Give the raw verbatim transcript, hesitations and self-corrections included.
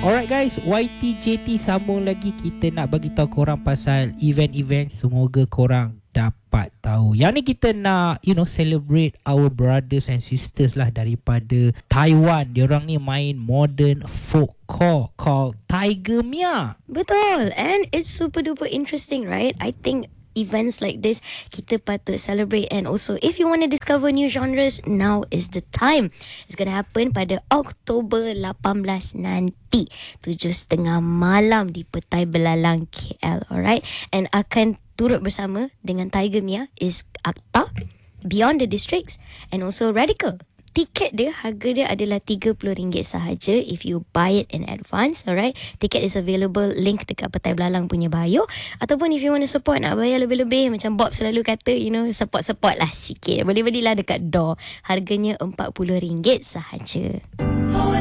Alright guys, Y T J T sambung lagi. Kita nak bagi tahu korang pasal event-event. Semoga korang dapat tahu. Yang ni kita nak, you know, celebrate our brothers and sisters lah daripada Taiwan. Diorang ni main modern folkcore called Tiger Mia. Betul. And it's super duper interesting, right? I think events like this kita patut celebrate. And also if you want to discover new genres, now is the time. It's gonna happen pada Oktober lapan belas nanti, tujuh tiga puluh malam di Petai Belalang K L. Alright, and akan turut bersama dengan Tiger Mia is Akta, Beyond the Districts, and also Radical. Tiket dia, harga dia adalah tiga puluh ringgit sahaja if you buy it in advance. Alright, tiket is available, link dekat Petai Belalang punya bio. Ataupun if you want to support, nak bayar lebih-lebih, macam Bob selalu kata, you know, support-support lah sikit, boleh belilah dekat door. Harganya empat puluh ringgit sahaja.